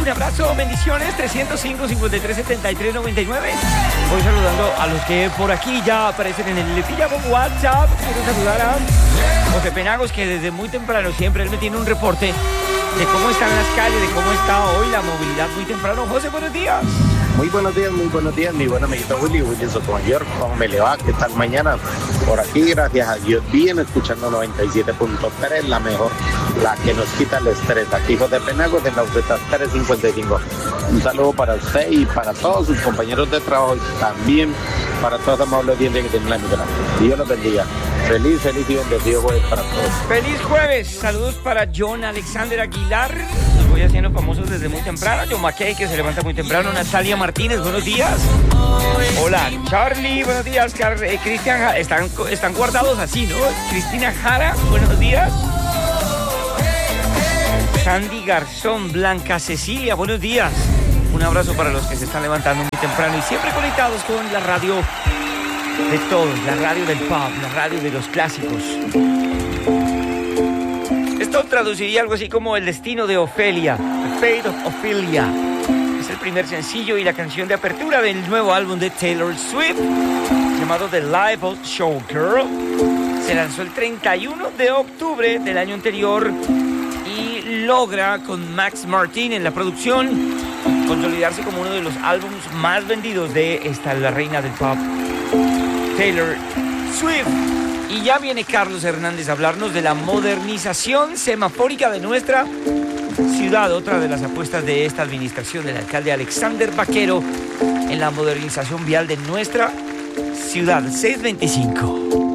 Un abrazo, bendiciones, 305-5373-99. Voy saludando a los que por aquí ya aparecen en el Pijama WhatsApp. Quiero saludar a José Penagos, que desde muy temprano siempre él me tiene un reporte de cómo están las calles, de cómo está hoy la movilidad muy temprano. José, buenos días. Muy buenos días, mi buen amiguito Willy Sotomayor. ¿Cómo me le va? ¿Qué tal mañana? Por aquí, gracias a Dios, bien, escuchando 97.3, la mejor, la que nos quita el estrés. Aquí José Penagos en la UZ 355. Un saludo para usted y para todos sus compañeros de trabajo y también para todos los amables oyentes que tienen la emisora. Dios los bendiga. Feliz y bendecido jueves para todos. Feliz jueves. Saludos para John Alexander Aguilar. Los voy haciendo famosos desde muy temprano. John McKay, que se levanta muy temprano. Natalia Martínez, buenos días. Hola, Charlie, buenos días. Cristian, están guardados así, ¿no? Cristina Jara, buenos días. Sandy Garzón, Blanca Cecilia, buenos días. Un abrazo para los que se están levantando muy temprano y siempre conectados con la radio de todos, la radio del pop, la radio de los clásicos. Esto traduciría algo así como El destino de Ofelia, The Fate of Ophelia. Es el primer sencillo y la canción de apertura del nuevo álbum de Taylor Swift, llamado The Life of Showgirl. Se lanzó el 31 de octubre del año anterior y logra, con Max Martin en la producción, consolidarse como uno de los álbumes más vendidos de la reina del pop, Taylor Swift. Y ya viene Carlos Hernández a hablarnos de la modernización semafórica de nuestra ciudad, otra de las apuestas de esta administración del alcalde Alexander Vaquero en la modernización vial de nuestra ciudad. 625.